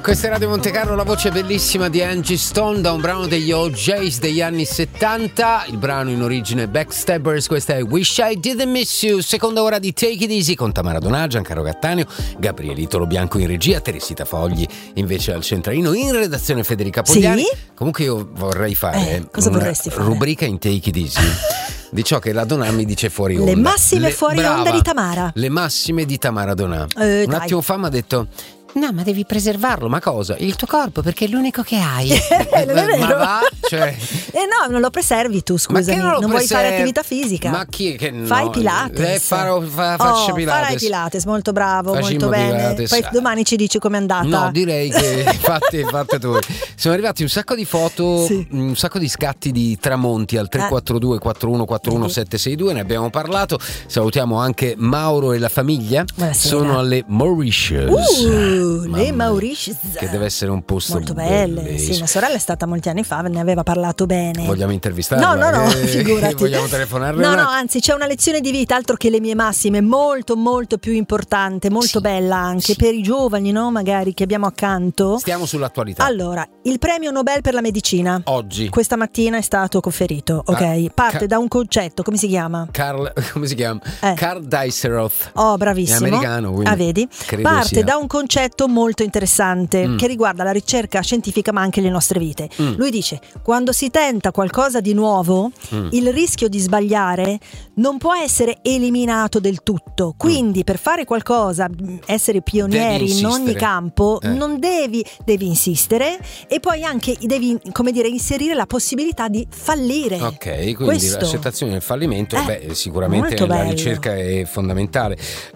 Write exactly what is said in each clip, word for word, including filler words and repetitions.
Questa è Radio Monte Carlo, la voce bellissima di Angie Stone da un brano degli O J's degli anni settanta. Il brano in origine Backstabbers, questa è Wish I Didn't Miss You. Seconda ora di Take It Easy con Tamara Donà, Giancarlo Cattaneo, Gabrielito Lo Bianco in regia, Teresita Fogli invece al centralino, in redazione Federica Pogliani. Sì? Comunque io vorrei fare eh, cosa una vorresti fare? rubrica in Take It Easy di ciò che la Donà mi dice fuori onda. Le massime Le, fuori brava, onda di Tamara. Le massime di Tamara Donà. Eh, un dai. attimo fa mi ha detto: no, ma devi preservarlo. Ma cosa? Il tuo corpo, perché è l'unico che hai. Non è vero. Ma va? Cioè... Eh no, non lo preservi tu, scusami. Non, non preser... vuoi fare attività fisica? Ma chi che no? Fai Pilates. Eh, farò, fa, faccio oh, Pilates. Farai Pilates, molto bravo, Facciamo molto bene. Pilates. Poi domani ci dici com'è andata. No, direi che fate, fate tu. Sono arrivati un sacco di foto, sì. un sacco di scatti di tramonti al tre quattro due quattro uno quattro uno sette sei due, ne abbiamo parlato. Salutiamo anche Mauro e la famiglia. Buonasera. Sono alle Mauritius. Uh, le Mauritius. Che deve essere un posto molto belle. bellissimo. Sì, mia sorella è stata molti anni fa, ne aveva parlato bene. Vogliamo intervistarla? No, no, no, eh, figurati. Vogliamo telefonarle? No, no, anzi, c'è una lezione di vita, altro che le mie massime, molto, molto più importante, molto sì, bella anche sì. per i giovani, no? Magari che abbiamo accanto. Stiamo sull'attualità. Allora, il premio Nobel per la medicina oggi questa mattina è stato conferito, ok? Ah, Parte Ca- da un concetto, come si chiama? Carl, come si chiama? Eh. Carl Deiseroth. Oh, bravissimo. È americano, quindi ah, vedi? Parte sia. da un concetto molto interessante mm. che riguarda la ricerca scientifica ma anche le nostre vite. Mm. Lui dice: quando si tenta qualcosa di nuovo, mm. il rischio di sbagliare non può essere eliminato del tutto. Quindi mm. per fare qualcosa, essere pionieri in ogni campo, eh. non devi devi insistere e poi anche devi, come dire, inserire la possibilità di fallire. Ok, quindi Questo. l'accettazione del fallimento, eh, beh, sicuramente la bello. ricerca è fondamentale.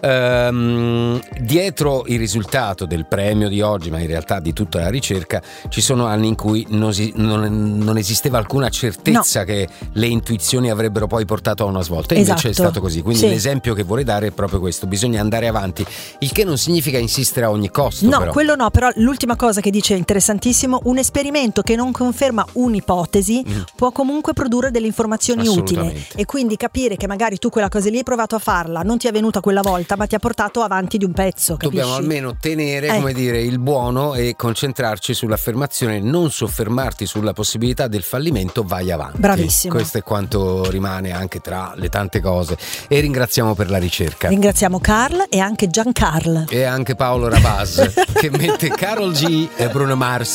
Ehm, dietro il risultato del premio di oggi, ma in realtà di tutta la ricerca, ci sono anni in cui non, si, non, non esisteva alcuna certezza no. che le intuizioni avrebbero poi portato a una svolta, e esatto. invece è stato così. Quindi sì. l'esempio che vorrei dare è proprio questo: bisogna andare avanti, il che non significa insistere a ogni costo. No, però. quello no, però l'ultima cosa che dice è interessantissimo: un esperimento che non conferma un'ipotesi mm. può comunque produrre delle informazioni utili, e quindi capire che magari tu quella cosa lì hai provato a farla, non ti è venuta quella volta, ma ti ha portato avanti di un pezzo, capisci? Dobbiamo almeno tenere, eh. come dire, il buono e concentrarci sull'affermazione, non soffermarti sulla possibilità del fallimento, vai avanti. Bravissimo. Questo è quanto rimane anche tra le tante cose, e ringraziamo per la ricerca. Ringraziamo Carl e anche Giancarlo e anche Paolo Rabas che mette Karol G e Bruno Mars.